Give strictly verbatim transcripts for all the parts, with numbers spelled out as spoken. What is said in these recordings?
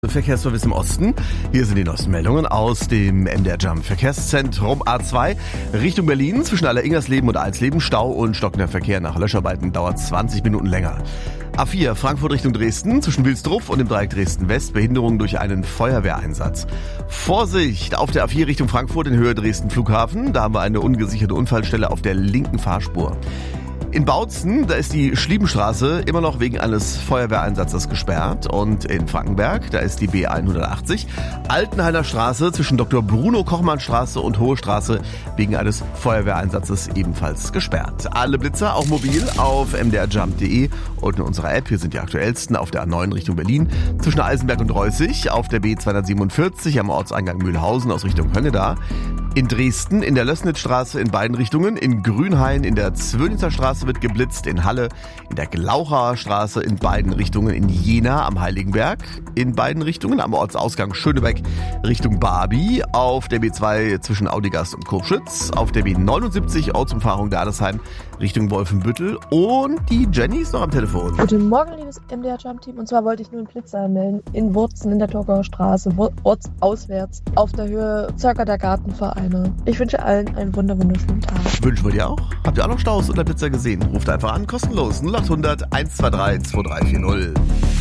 Verkehrsservice im Osten. Hier sind die neuesten Meldungen aus dem M D R Jump Verkehrszentrum A zwei Richtung Berlin. Zwischen Alleringersleben und Alsleben Stau und stockender Verkehr nach Löscharbeiten dauert zwanzig Minuten länger. A vier Frankfurt Richtung Dresden zwischen Wilsdruff und dem Dreieck Dresden-West Behinderung durch einen Feuerwehreinsatz. Vorsicht auf der A vier Richtung Frankfurt in Höhe Dresden Flughafen. Da haben wir eine ungesicherte Unfallstelle auf der linken Fahrspur. In Bautzen, da ist die Schliebenstraße immer noch wegen eines Feuerwehreinsatzes gesperrt. Und in Frankenberg, da ist die B hundertachtzig. Altenhainer Straße zwischen Doktor Bruno Kochmann Straße und Hohe Straße wegen eines Feuerwehreinsatzes ebenfalls gesperrt. Alle Blitzer, auch mobil, auf m d r jump punkt d e und in unserer App. Hier sind die aktuellsten auf der A neun Richtung Berlin zwischen Eisenberg und Reußig, auf der B zweihundertsiebenundvierzig am Ortseingang Mühlhausen aus Richtung Höngeda. In Dresden, in der Lößnitzstraße in beiden Richtungen, in Grünhain, in der Zwönitzer Straße wird geblitzt, in Halle, in der Glauchaer Straße in beiden Richtungen, in Jena am Heiligenberg, in beiden Richtungen, am Ortsausgang Schönebeck Richtung Barby, auf der B zwei zwischen Audigast und Kurpschütz, auf der B neunundsiebzig Ortsumfahrung Dardesheim Richtung Wolfenbüttel und die Jenny ist noch am Telefon. Guten Morgen, liebes M D R Jump Team, und zwar wollte ich nur einen Blitzer anmelden in Wurzen in der Torgauer Straße, ortsauswärts, auf der Höhe circa der Gartenvereine. Ich wünsche allen einen wunderschönen Tag. Wünschen wir dir auch. Habt ihr auch noch Staus oder Blitzer gesehen? Ruft einfach an, kostenlos null achthundert eins zwei drei zwei drei vier null.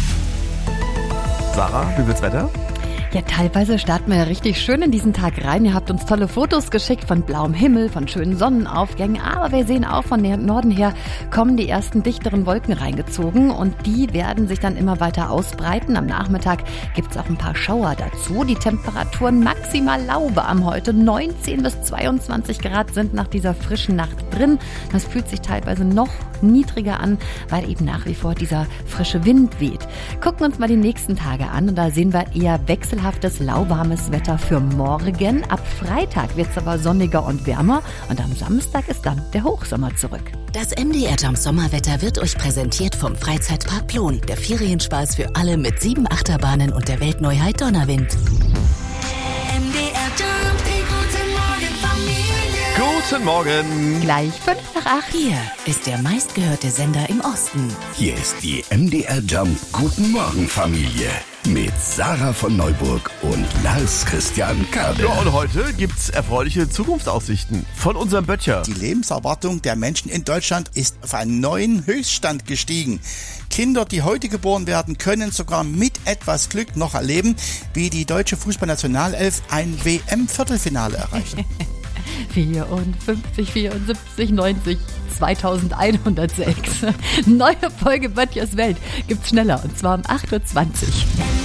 Sarah, wie wird's Wetter? Ja, teilweise starten wir ja richtig schön in diesen Tag rein. Ihr habt uns tolle Fotos geschickt von blauem Himmel, von schönen Sonnenaufgängen. Aber wir sehen auch, von Norden her kommen die ersten dichteren Wolken reingezogen. Und die werden sich dann immer weiter ausbreiten. Am Nachmittag gibt's auch ein paar Schauer dazu. Die Temperaturen maximal lauwarm heute. neunzehn bis zweiundzwanzig Grad sind nach dieser frischen Nacht drin. Das fühlt sich teilweise noch niedriger an, weil eben nach wie vor dieser frische Wind weht. Gucken uns mal die nächsten Tage an. Und da sehen wir eher wechselhaftes, lauwarmes Wetter für morgen. Ab Freitag wird es aber sonniger und wärmer und am Samstag ist dann der Hochsommer zurück. Das M D R Jump Sommerwetter wird euch präsentiert vom Freizeitpark Plon. Der Ferienspaß für alle mit sieben Achterbahnen und der Weltneuheit Donnerwind. M D R Jump, die guten Morgen Familie. Guten Morgen. Gleich fünf nach acht. Hier ist der meistgehörte Sender im Osten. Hier ist die M D R Jump Guten Morgen Familie mit Sarah von Neuburg und Lars Christian Kabel. Ja, und heute gibt's erfreuliche Zukunftsaussichten von unserem Böttcher. Die Lebenserwartung der Menschen in Deutschland ist auf einen neuen Höchststand gestiegen. Kinder, die heute geboren werden, können sogar mit etwas Glück noch erleben, wie die deutsche Fußballnationalelf ein W M-Viertelfinale erreicht. vierundfünfzig, vierundsiebzig, neunzig, zweitausendeinhundertsechs. Neue Folge Böttchers Welt gibt's schneller und zwar um acht Uhr zwanzig.